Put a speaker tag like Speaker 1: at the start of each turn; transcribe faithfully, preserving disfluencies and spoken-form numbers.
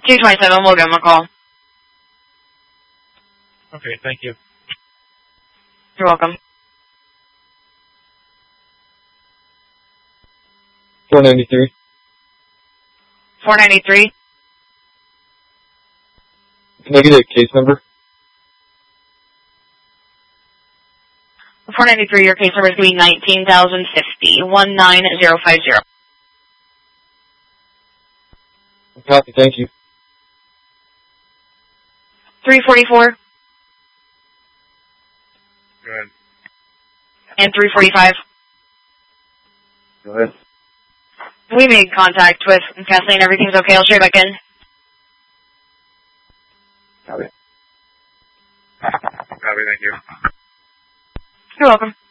Speaker 1: two twenty-seven, we'll give him a call.
Speaker 2: Okay, thank you.
Speaker 1: You're welcome.
Speaker 3: four ninety-three.
Speaker 1: four ninety-three.
Speaker 3: Can I get a case number?
Speaker 1: four ninety-three, your case number is going to be nineteen thousand fifty, one nine zero five zero.
Speaker 3: Copy, thank you.
Speaker 1: three forty-four.
Speaker 2: Go ahead.
Speaker 1: And three forty-five.
Speaker 3: Go ahead.
Speaker 1: We made contact with Kathleen. Everything's okay. I'll show you back in.
Speaker 3: Copy.
Speaker 2: Copy, thank you.
Speaker 1: You're welcome.